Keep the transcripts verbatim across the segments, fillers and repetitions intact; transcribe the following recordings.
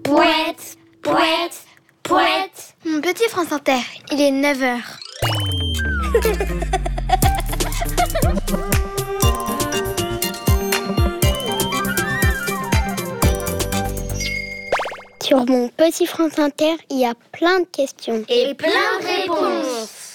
Poète, poète, poète. Mon petit France Inter, il est neuf heures. Sur mon petit France Inter, il y a plein de questions. Et plein de réponses.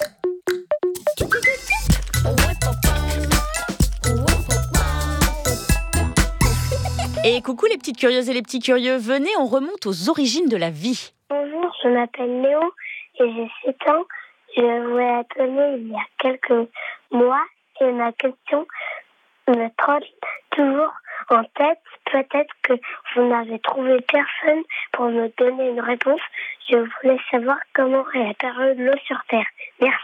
Et coucou les petites curieuses et les petits curieux, venez, on remonte aux origines de la vie. Bonjour, je m'appelle Léo et j'ai sept ans. Je voulais être né il y a quelques mois et ma question me trotte toujours en tête. Peut-être que vous n'avez trouvé personne pour me donner une réponse. Je voulais savoir comment est apparue l'eau sur Terre. Merci.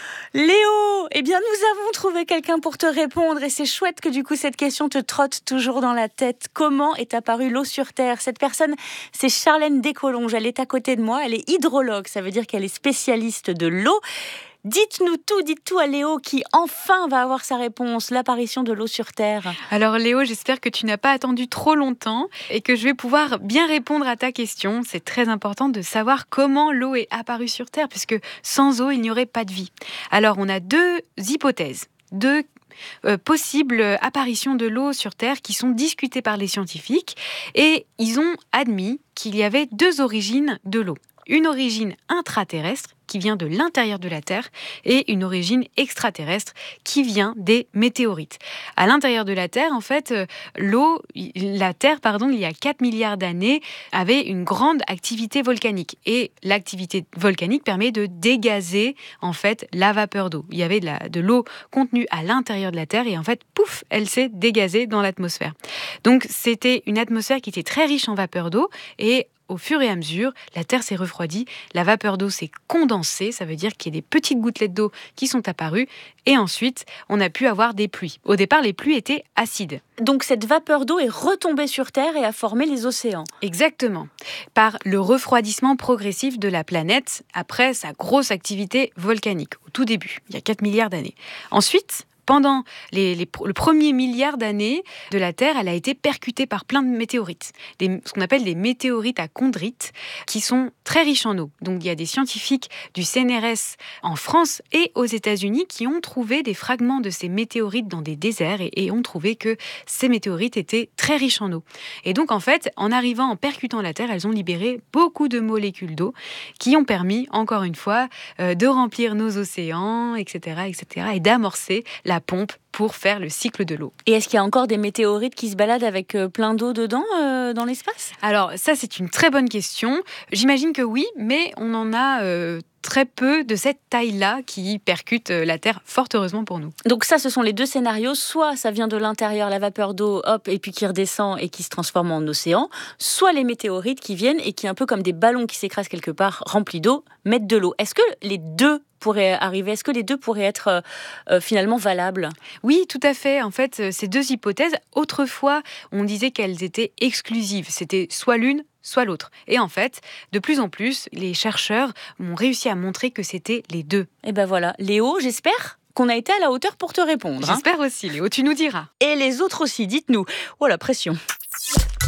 Léo, eh bien nous avons trouvé quelqu'un pour te répondre et c'est chouette que du coup cette question te trotte toujours dans la tête. Comment est apparue l'eau sur Terre ? Cette personne, c'est Charlène Descolonges. Elle est à côté de moi, elle est hydrologue, ça veut dire qu'elle est spécialiste de l'eau. Dites-nous tout, dites tout à Léo qui enfin va avoir sa réponse, l'apparition de l'eau sur Terre. Alors Léo, j'espère que tu n'as pas attendu trop longtemps et que je vais pouvoir bien répondre à ta question. C'est très important de savoir comment l'eau est apparue sur Terre, puisque sans eau, il n'y aurait pas de vie. Alors on a deux hypothèses, deux euh, possibles apparitions de l'eau sur Terre qui sont discutées par les scientifiques et ils ont admis qu'il y avait deux origines de l'eau. Une origine intraterrestre qui vient de l'intérieur de la Terre et une origine extraterrestre qui vient des météorites. À l'intérieur de la Terre, en fait, l'eau, la Terre, pardon, il y a quatre milliards d'années, avait une grande activité volcanique. Et l'activité volcanique permet de dégazer, en fait, la vapeur d'eau. Il y avait de, la, de l'eau contenue à l'intérieur de la Terre et, en fait, pouf, elle s'est dégazée dans l'atmosphère. Donc, c'était une atmosphère qui était très riche en vapeur d'eau et au fur et à mesure, la Terre s'est refroidie, la vapeur d'eau s'est condensée, ça veut dire qu'il y a des petites gouttelettes d'eau qui sont apparues, et ensuite, on a pu avoir des pluies. Au départ, les pluies étaient acides. Donc cette vapeur d'eau est retombée sur Terre et a formé les océans. Exactement. Par le refroidissement progressif de la planète après sa grosse activité volcanique, au tout début, il y a quatre milliards d'années. Ensuite, pendant les, les, le premier milliard d'années de la Terre, elle a été percutée par plein de météorites, des, ce qu'on appelle des météorites à chondrites, qui sont très riches en eau. Donc il y a des scientifiques du C N R S en France et aux États-Unis qui ont trouvé des fragments de ces météorites dans des déserts et, et ont trouvé que ces météorites étaient très riches en eau. Et donc en fait, en arrivant, en percutant la Terre, elles ont libéré beaucoup de molécules d'eau qui ont permis, encore une fois, euh, de remplir nos océans, et cetera, et cetera, et d'amorcer la la pompe pour faire le cycle de l'eau. Et est-ce qu'il y a encore des météorites qui se baladent avec plein d'eau dedans euh, dans l'espace ? Alors ça, c'est une très bonne question. J'imagine que oui, mais on en a euh, très peu de cette taille-là qui percute la Terre, fort heureusement pour nous. Donc ça, ce sont les deux scénarios. Soit ça vient de l'intérieur, la vapeur d'eau, hop, et puis qui redescend et qui se transforme en océan. Soit les météorites qui viennent et qui, un peu comme des ballons qui s'écrasent quelque part, remplis d'eau, mettent de l'eau. Est-ce que les deux pourraient arriver ? Est-ce que les deux pourraient être euh, euh, finalement valables ? Oui, tout à fait. En fait, ces deux hypothèses, autrefois, on disait qu'elles étaient exclusives. C'était soit l'une, soit l'autre. Et en fait, de plus en plus, les chercheurs ont réussi à montrer que c'était les deux. Et ben voilà. Léo, j'espère qu'on a été à la hauteur pour te répondre. J'espère hein. aussi, Léo, tu nous diras. Et les autres aussi, dites-nous. Oh la pression.